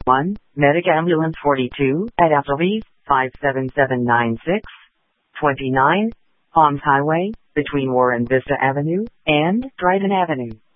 1. Medic Ambulance 42 at Applebee's, 57796, 29, Palms Highway, between Warren Vista Avenue and Dryden Avenue.